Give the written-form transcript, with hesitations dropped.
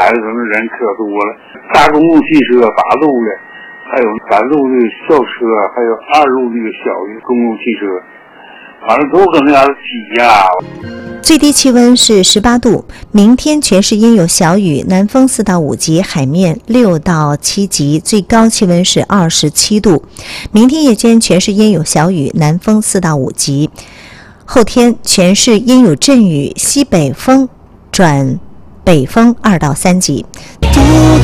的时候人可多了，大公共汽车8路的，还有3路的校车，还有2路那个小的公共汽车，反正都搁那嘎达挤呀。 最低气温是18度，明天全市阴有小雨，南风4到5级，海面6到7级，最高气温是27度。明天夜间全市阴有小雨，南风4到5级。后天全市阴有阵雨，西北风转北风2到3级。